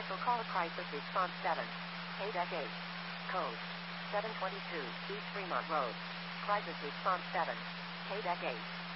So call Crisis Response 7. KDEC 8. Code 722 East Fremont Road. Crisis Response 7. KDEC 8.